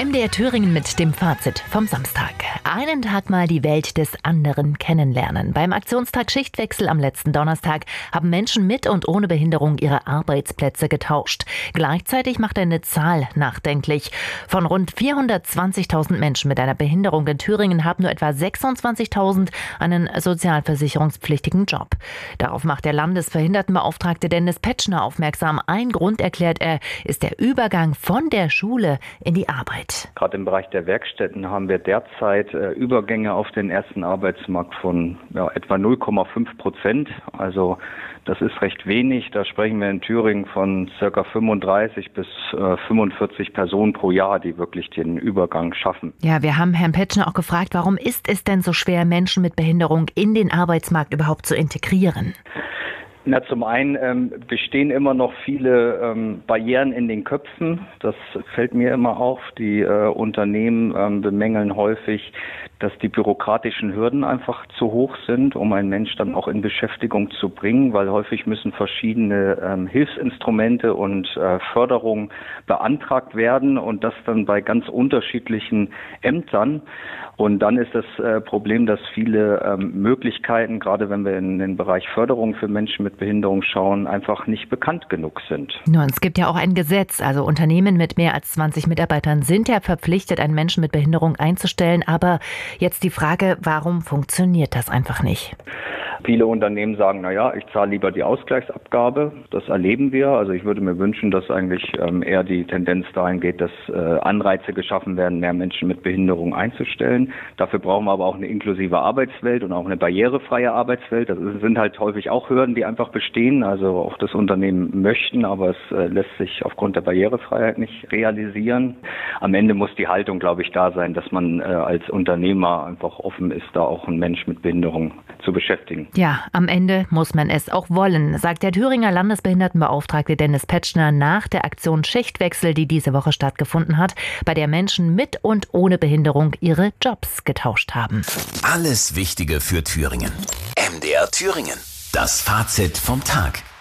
MDR Thüringen mit dem Fazit vom Samstag. Einen Tag mal die Welt des anderen kennenlernen. Beim Aktionstag Schichtwechsel am letzten Donnerstag haben Menschen mit und ohne Behinderung ihre Arbeitsplätze getauscht. Gleichzeitig macht eine Zahl nachdenklich. Von rund 420.000 Menschen mit einer Behinderung in Thüringen haben nur etwa 26.000 einen sozialversicherungspflichtigen Job. Darauf macht der Landesbehindertenbeauftragte Dennis Petschner aufmerksam. Ein Grund, erklärt er, ist der Übergang von der Schule in die Arbeit. Gerade im Bereich der Werkstätten haben wir derzeit Übergänge auf den ersten Arbeitsmarkt von etwa 0,5%. Also das ist recht wenig. Da sprechen wir in Thüringen von ca. 35 bis 45 Personen pro Jahr, die wirklich den Übergang schaffen. Ja, wir haben Herrn Petschner auch gefragt, warum ist es denn so schwer, Menschen mit Behinderung in den Arbeitsmarkt überhaupt zu integrieren? Zum einen bestehen immer noch viele Barrieren in den Köpfen. Das fällt mir immer auf. Die Unternehmen bemängeln häufig, dass die bürokratischen Hürden einfach zu hoch sind, um einen Mensch dann auch in Beschäftigung zu bringen, weil häufig müssen verschiedene Hilfsinstrumente und Förderungen beantragt werden und das dann bei ganz unterschiedlichen Ämtern. Und dann ist das Problem, dass viele Möglichkeiten, gerade wenn wir in den Bereich Förderung für Menschen mit Behinderung schauen, einfach nicht bekannt genug sind. Nun, es gibt ja auch ein Gesetz. Also Unternehmen mit mehr als 20 Mitarbeitern sind ja verpflichtet, einen Menschen mit Behinderung einzustellen. Aber jetzt die Frage, warum funktioniert das einfach nicht? Viele Unternehmen sagen, ich zahle lieber die Ausgleichsabgabe. Das erleben wir. Also ich würde mir wünschen, dass eigentlich eher die Tendenz dahin geht, dass Anreize geschaffen werden, mehr Menschen mit Behinderung einzustellen. Dafür brauchen wir aber auch eine inklusive Arbeitswelt und auch eine barrierefreie Arbeitswelt. Das sind halt häufig auch Hürden, die einfach bestehen. Also auch das Unternehmen möchten, aber es lässt sich aufgrund der Barrierefreiheit nicht realisieren. Am Ende muss die Haltung, glaube ich, da sein, dass man als Unternehmer einfach offen ist, da auch einen Mensch mit Behinderung zu beschäftigen. Ja, am Ende muss man es auch wollen, sagt der Thüringer Landesbehindertenbeauftragte Dennis Petschner nach der Aktion Schichtwechsel, die diese Woche stattgefunden hat, bei der Menschen mit und ohne Behinderung ihre Jobs getauscht haben. Alles Wichtige für Thüringen. MDR Thüringen. Das Fazit vom Tag.